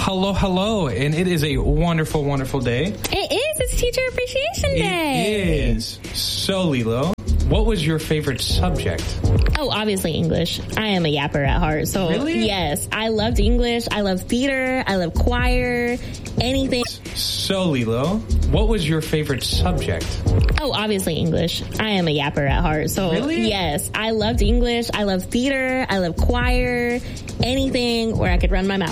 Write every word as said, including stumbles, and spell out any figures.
Hello, hello, and it is a wonderful, wonderful day. It is. It's Teacher Appreciation Day. It is. So, Lilo, what was your favorite subject? Oh, obviously English. I am a yapper at heart. So, really? Yes, I loved English. I love theater. I love choir. Anything. So, Lilo, what was your favorite subject? Oh, obviously English. I am a yapper at heart. So, really? Yes, I loved English. I love theater. I love choir. Anything where I could run my mouth.